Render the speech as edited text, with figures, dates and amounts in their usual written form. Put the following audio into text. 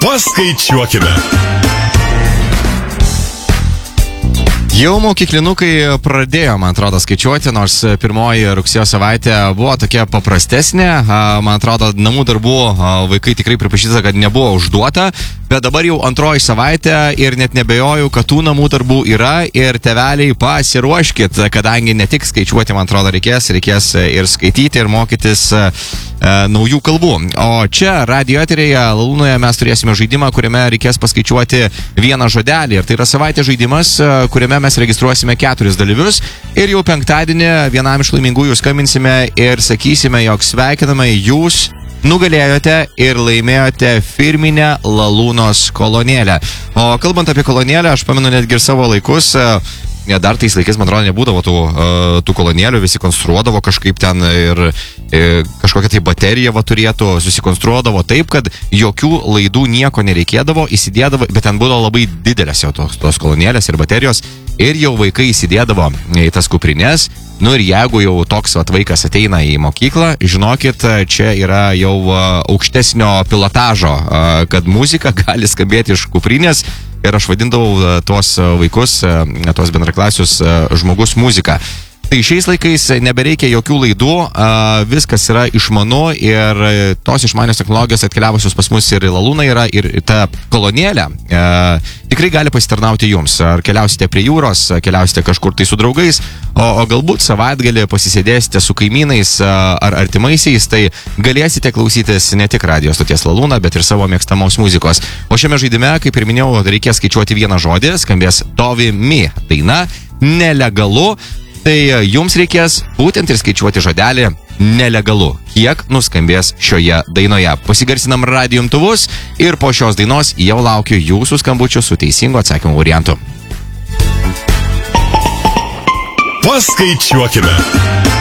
Paskaičiuokime. Jau mokyklinukai pradėjo, man atrodo, skaičiuoti, nors pirmoji rugsėjo savaitė buvo tokia paprastesnė. Man atrodo, namų darbų vaikai tikrai pripažįsta, kad nebuvo užduota, bet dabar jau antroji savaitė ir net nebejoju, kad tų namų darbų yra ir tėveliai pasiruoškit, kadangi ne tik skaičiuoti, man atrodo, reikės ir skaityti, ir mokytis naujų kalbų. O čia radio eteryje Lalūnoje mes turėsime žaidimą, kuriame reikės paskaičiuoti vieną žodelį. Ir tai yra savaitės žaidimas, kuriame mes registruosime 4 dalyvius. Ir jau penktadienį vienam iš laimingųjų skambinsime ir sakysime, jog sveikiname jūs. Nugalėjote ir laimėjote firminę Lalūnos kolonėlę. O kalbant apie kolonėlę, aš pamenu netgi ir savo laikus. Dar tais laikais, man atrodo, nebūdavo tų kolonėlių, visi konstruodavo kažkaip ten ir kažkokią tai bateriją turėtų, susikonstruodavo taip, kad jokių laidų nieko nereikėdavo, įsidėdavo, bet ten būdavo labai didelės jau tos kolonėlės ir baterijos ir jau vaikai įsidėdavo į tas kuprinės. Nu ir jeigu jau toks vaikas ateina į mokyklą, žinokit, čia yra jau aukštesnio pilotažo, kad muzika gali skambėti iš kuprinės. Ir aš vadindavau tuos vaikus, tuos bendraklasius žmogus muzika. Tai šiais laikais nebereikia jokių laidų, viskas yra išmanu ir tos išmanios technologijos atkeliavusios pas mus ir į Lalūną yra ir ta kolonėlė tikrai gali pasitarnauti jums. Ar keliausite prie jūros, keliausite kažkur tai su draugais, o galbūt savaitgalį pasisėdėsite su kaimynais ar artimaisiais, tai galėsite klausytis ne tik radio stoties Lalūną, bet ir savo mėgstamos muzikos. O šiame žaidime, kaip ir minėjau, reikės skaičiuoti vieną žodį, skambės Dovi Mi daina, nelegalu. Tai jums reikės būtent ir skaičiuoti žodelį nelegalu, kiek nuskambės šioje dainoje. Pasigarsinam radio imtuvus ir po šios dainos jau laukiu jūsų skambučių su teisingu atsakymu variantu. Paskaičiuokime.